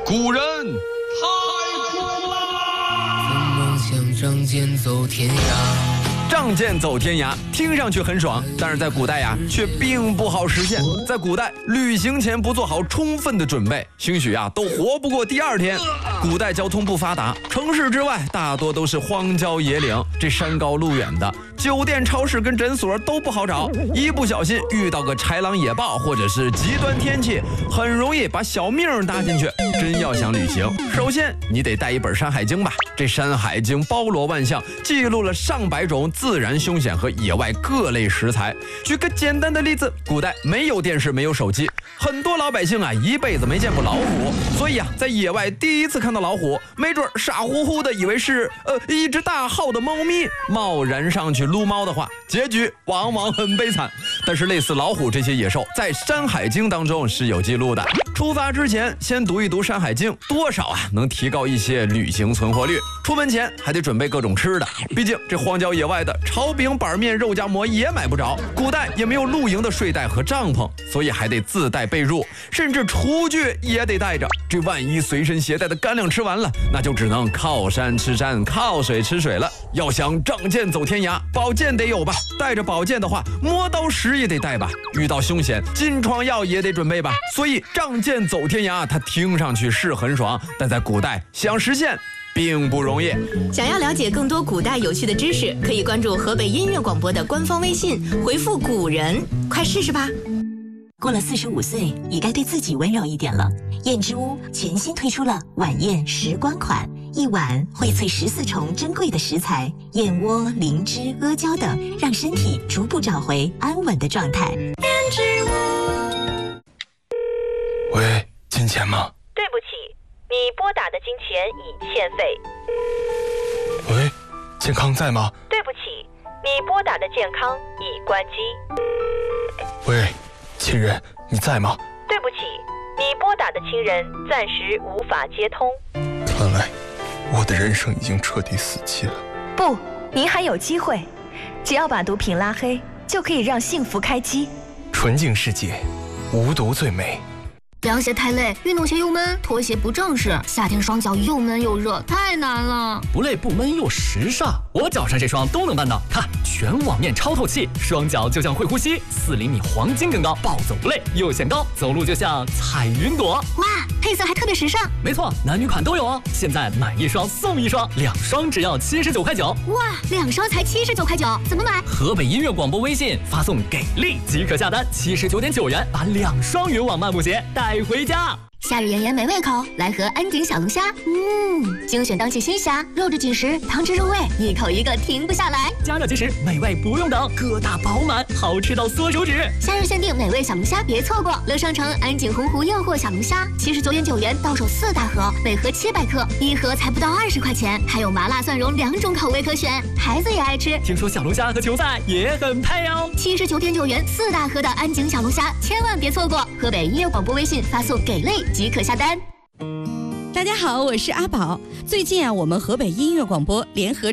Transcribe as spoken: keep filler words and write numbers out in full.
古人太酷啦！ 梦想仗剑走天涯。 仗剑走天涯听上去很爽，但是在古代呀，却并不好实现。在古代，旅行前不做好充分的准备，兴许啊都活不过第二天。古代交通不发达，城市之外大多都是荒郊野岭，这山高路远的，酒店、超市跟诊所都不好找，一不小心遇到个豺狼野豹或者是极端天气，很容易把小命搭进去。真要想旅行，首先你得带一本《山海经》吧。这《山海经》包罗万象，记录了上百种自然凶险和野外各类食材。举个简单的例子，古代没有电视，没有手机，很多老百姓啊一辈子没见过老虎，所以啊在野外第一次看到老虎，没准傻乎乎的以为是呃一只大号的猫咪，贸然上去撸猫的话，结局往往很悲惨。但是类似老虎这些野兽，在《山海经》当中是有记录的。出发之前先读一读《山海经》，多少啊能提高一些旅行存活率。出门前还得准备各种吃的，毕竟这荒郊野外的炒饼、板面、肉夹馍也买不着，古代也没有露营的睡袋和帐篷，所以还得自带被褥，甚至厨具也得带着。这万一随身携带的干粮吃完了，那就只能靠山吃山，靠水吃水了。要想仗剑走天涯，宝剑得有吧？带着宝剑的话，磨刀石也得带吧？遇到凶险，金疮药也得准备吧？所以仗剑走天涯，它听上去是很爽，但在古代想实现并不容易。 想要了解更多古代有趣的知识，可以关注河北音乐广播的官方微信，回复古人，快试试吧。 过了四十五岁，也该对自己温柔一点了。燕之屋全新推出了晚宴时光款，一碗荟萃十四重珍贵的食材，燕窝、灵芝、阿胶等，让身体逐步找回安稳的状态。燕之屋。 喂，金钱吗？ 对不起，你拨打的金钱已欠费。 喂，健康在吗？ 对不起，你拨打的健康已关机。 喂，亲人，你在吗？ 对不起，你拨打的亲人暂时无法接通。 看来我的人生已经彻底死寂了。 不，您还有机会，只要把毒品拉黑，就可以让幸福开机。 纯净世界，无毒最美。 凉鞋太累，运动鞋又闷，拖鞋不正式，夏天双脚又闷又热，太难了。 不累不闷又时尚，我脚上这双都能办到。看，全网面超透气，双脚就像会呼吸，四厘米黄金更高，暴走不累又显高，走路就像踩云朵。 哇，配色还特别时尚。 没错，男女款都有哦。现在买一双送一双，两双只要七十九块九。 哇，两双才七十九块九，怎么买？ 河北音乐广播微信发送给力即可下单，七十九点九元把两双云网漫步鞋带回家。 夏日炎炎没胃口，来盒安井小龙虾。嗯，精选当季新虾，肉质紧实，汤汁入味，一口一个停不下来。 加热即食，美味不用等，疙瘩饱满，好吃到缩手指。 夏日限定美味小龙虾，别错过！乐商城安井洪湖诱惑小龙虾，七十九点九元到手四大盒，每盒七百克，一盒才不到二十块钱，还有麻辣蒜蓉两种口味可选，孩子也爱吃。 听说小龙虾和球赛也很配哦。 七十九点九元四大盒的安井小龙虾，千万别错过！河北音乐广播微信发送给力即可下单。 大家好，我是阿宝。最近啊，我们河北音乐广播联合